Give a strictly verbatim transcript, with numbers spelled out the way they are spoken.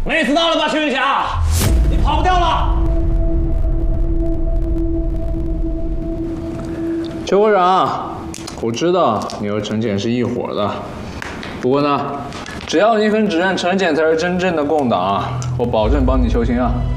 妹子到了吧，邱云霞，你跑不掉了。 邱会长，我知道你和陈简是一伙的，不过呢，只要你肯指认陈简才是真正的共党，我保证帮你求情啊。